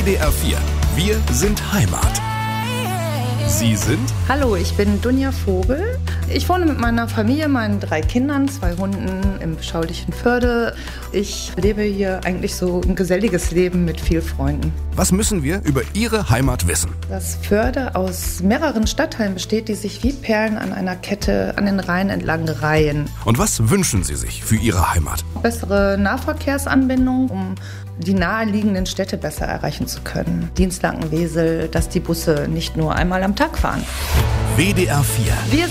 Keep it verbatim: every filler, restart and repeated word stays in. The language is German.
D R vier. Wir sind Heimat. Sie sind? Hallo, ich bin Dunja Vogel. Ich wohne mit meiner Familie, meinen drei Kindern, zwei Hunden im beschaulichen Förde. Ich lebe hier eigentlich so ein geselliges Leben mit vielen Freunden. Was müssen wir über Ihre Heimat wissen? Das Förde aus mehreren Stadtteilen besteht, die sich wie Perlen an einer Kette an den Rhein entlang reihen. Und was wünschen Sie sich für Ihre Heimat? Bessere Nahverkehrsanbindung, um die naheliegenden Städte besser erreichen zu können. Dienstlaken, Wesel, dass die Busse nicht nur einmal am Tag fahren. W D R vier. Wir